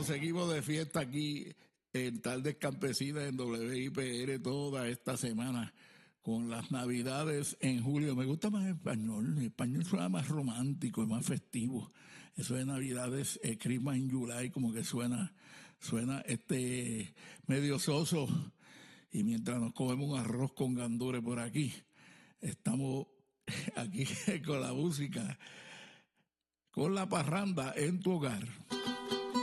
seguimos de fiesta aquí en Tardes Campesinas en WIPR toda esta semana con las Navidades en julio. Me gusta más el español suena más romántico y más festivo. Eso de Navidades, Christmas in July, como que suena medio soso. Y mientras nos comemos un arroz con gandules por aquí, estamos aquí con la música, con la parranda en tu hogar.